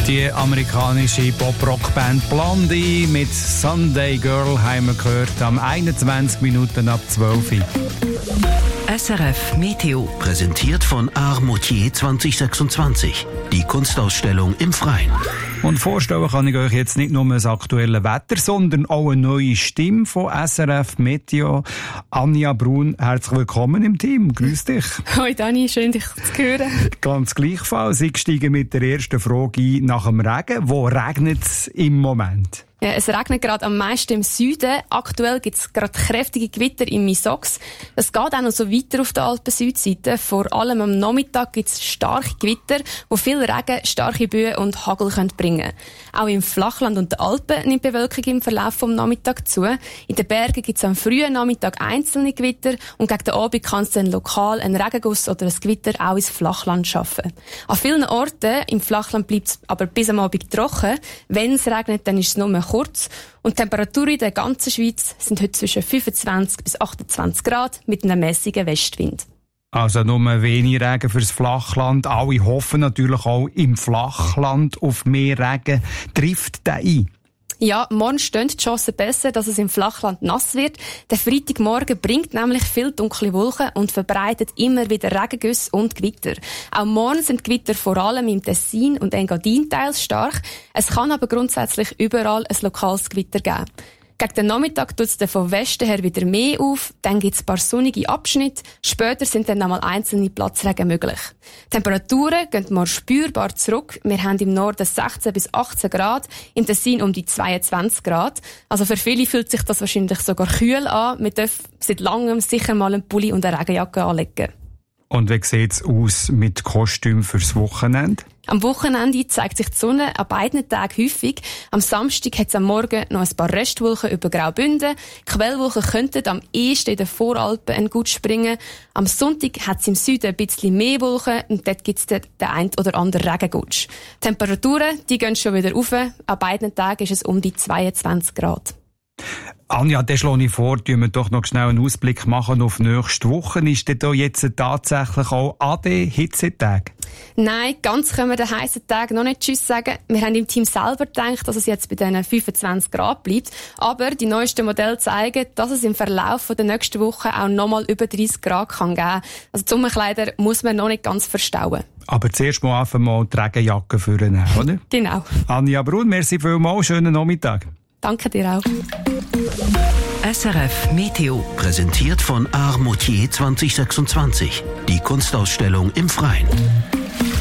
Die amerikanische Pop-Rock-Band Blondie mit Sunday Girl haben wir gehört, am 21 Minuten ab 12 Uhr. SRF Meteo. Präsentiert von Art Moutier 2026. Die Kunstausstellung im Freien. Und vorstellen kann ich euch jetzt nicht nur das aktuelle Wetter, sondern auch eine neue Stimme von SRF Meteo. Anja Brun, herzlich willkommen im Team. Grüß dich. Hoi Dani, schön dich zu hören. Ganz gleichfalls. Ich steige mit der ersten Frage ein nach dem Regen. Wo regnet es im Moment? Ja, es regnet gerade am meisten im Süden. Aktuell gibt es gerade kräftige Gewitter in Misox. Es geht auch noch so weiter auf der Alpen-Südseite. Vor allem am Nachmittag gibt es starke Gewitter, die viel Regen, starke Böen und Hagel bringen können. Auch im Flachland und den Alpen nimmt die Bewölkung im Verlauf des Nachmittags zu. In den Bergen gibt es am frühen Nachmittag einzelne Gewitter und gegen den Abend kann es dann lokal ein Regenguss oder ein Gewitter auch ins Flachland schaffen. An vielen Orten im Flachland bleibt es aber bis am Abend trocken. Wenn es regnet, dann ist es nur kurz. Und die Temperaturen in der ganzen Schweiz sind heute zwischen 25 bis 28 Grad mit einem mäßigen Westwind. Also nur wenig Regen fürs Flachland. Alle hoffen natürlich auch im Flachland auf mehr Regen. Trifft der ein? Ja, morgen stehen die Chancen besser, dass es im Flachland nass wird. Der Freitagmorgen bringt nämlich viel dunkle Wolken und verbreitet immer wieder Regengüsse und Gewitter. Auch morgen sind Gewitter vor allem im Tessin und Engadin teils stark. Es kann aber grundsätzlich überall ein lokales Gewitter geben. Gegen den Nachmittag tut es dann vom Westen her wieder mehr auf, dann gibt es ein paar sonnige Abschnitte, später sind dann nochmal einzelne Platzregen möglich. Die Temperaturen gehen mal spürbar zurück, wir haben im Norden 16 bis 18 Grad, im Tessin um die 22 Grad. Also für viele fühlt sich das wahrscheinlich sogar kühl an, wir dürfen seit langem sicher mal einen Pulli und eine Regenjacke anlegen. Und wie sieht es aus mit Kostüm fürs Wochenende? Am Wochenende zeigt sich die Sonne an beiden Tagen häufig. Am Samstag hat es am Morgen noch ein paar Restwolken über Graubünden. Quellwolken könnten am ehesten in den Voralpen ein gut springen. Am Sonntag hat es im Süden ein bisschen mehr Wolken und dort gibt es den ein oder anderen Regengutsch. Die Temperaturen, die gehen schon wieder rauf. An beiden Tagen ist es um die 22 Grad. Anja, dann schlage ich vor, tun wir doch noch schnell einen Ausblick machen auf nächste Woche. Ist denn da jetzt tatsächlich auch AD-Hitzetag? Nein, ganz können wir den heissen Tag noch nicht Tschüss sagen. Wir haben im Team selber gedacht, dass es jetzt bei diesen 25 Grad bleibt. Aber die neuesten Modelle zeigen, dass es im Verlauf der nächsten Woche auch nochmal über 30 Grad kann geben. Also die Sommerkleider muss man noch nicht ganz verstauen. Aber zuerst mal einfach mal die Regenjacke vornehmen, oder? Genau. Anja Brun, merci vielmals. Schönen Nachmittag. Danke dir auch. SRF Meteo. Präsentiert von Art Moutier 2026. Die Kunstausstellung im Freien.